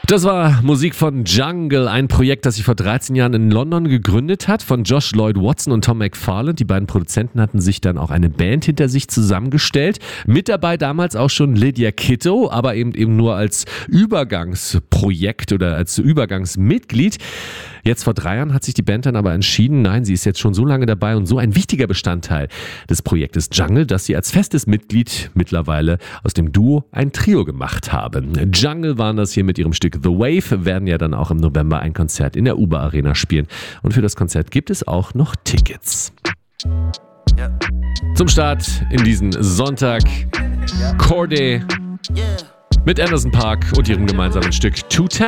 Das war Musik von Jungle, ein Projekt, das sich vor 13 Jahren in London gegründet hat, von Josh Lloyd Watson und Tom McFarland. Die beiden Produzenten hatten sich dann auch eine Band hinter sich zusammengestellt. Mit dabei damals auch schon Lydia Kitto, aber eben nur als Übergangsprojekt oder als Übergangsmitglied. Jetzt vor 3 Jahren hat sich die Band dann aber entschieden, nein, sie ist jetzt schon so lange dabei und so ein wichtiger Bestandteil des Projektes Jungle, dass sie als festes Mitglied mittlerweile aus dem Duo ein Trio gemacht haben. Jungle waren das hier mit ihrem Stück The Wave, werden ja dann auch im November ein Konzert in der Uber Arena spielen. Und für das Konzert gibt es auch noch Tickets. Zum Start in diesen Sonntag Corday mit Anderson .Paak und ihrem gemeinsamen Stück 210.